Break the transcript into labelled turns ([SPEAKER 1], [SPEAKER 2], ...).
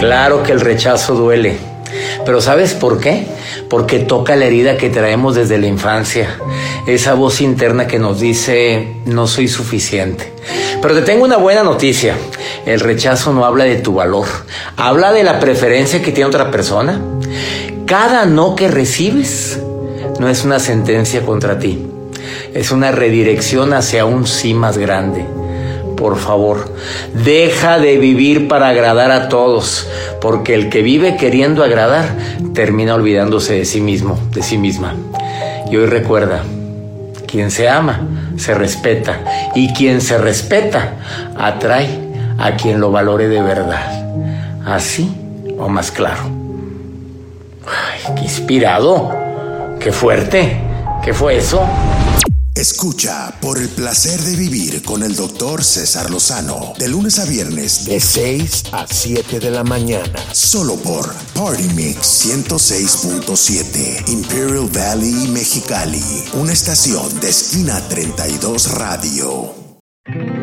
[SPEAKER 1] Claro que el rechazo duele, pero ¿sabes por qué? Porque toca la herida que traemos desde la infancia, esa voz interna que nos dice, no soy suficiente. Pero te tengo una buena noticia, el rechazo no habla de tu valor, habla de la preferencia que tiene otra persona. Cada no que recibes no es una sentencia contra ti, es una redirección hacia un sí más grande. Por favor, deja de vivir para agradar a todos, porque el que vive queriendo agradar termina olvidándose de sí mismo, de sí misma. Y hoy recuerda, quien se ama, se respeta, y quien se respeta, atrae a quien lo valore de verdad. ¿Así o más claro? ¡Ay, qué inspirado! ¡Qué fuerte! ¿Qué fue eso?
[SPEAKER 2] Escucha Por el Placer de Vivir con el Dr. César Lozano, de lunes a viernes, de 6 a 7 de la mañana, solo por Party Mix 106.7, Imperial Valley, Mexicali, una estación de Esquina 32 Radio.